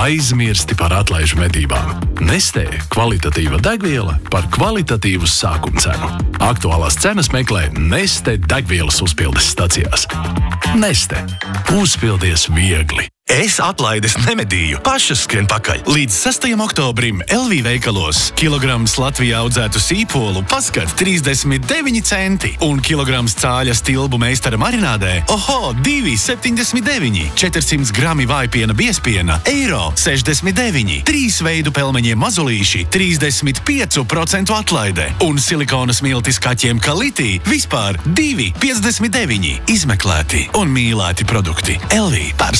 Aizmirsti par atlaižu medībām. Nestē kvalitatīva degviela par kvalitatīvu sākumcenu. Aktuālās cenas meklē Neste degvielas uzpildes stacijās. Neste. Uzpildies viegli. Es atlaides nemedīju, pašas skrien pakaļ. Līdz 6. oktobrim LV veikalos kilograms Latvijā audzētu sīpolu paskat 39 centi un kilograms cāļa stilbu meistara marinādē, 2,79. 400 grami vājpiena biespiena, €69. 3 veidu pelmeņiem mazulīši, 35% atlaide. Un silikona smiltis kaķiem Kaliti vispār 2,59. Izmeklēti un mīlēti produkti. LV par